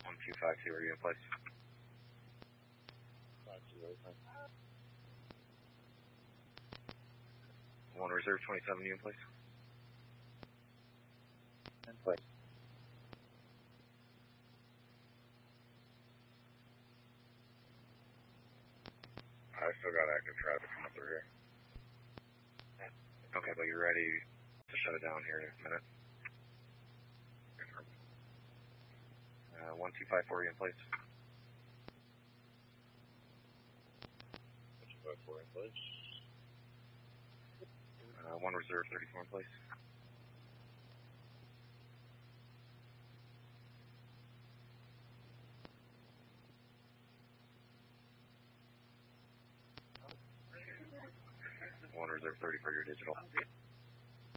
1252, are you in place? 1 reserve 27, you in place? In place. I still got active traffic coming through here. Okay, but you're ready to shut it down here in a minute. 1254, you in place? 1254 in place. 1 reserve 34 in place. 1 reserve 30 for your digital.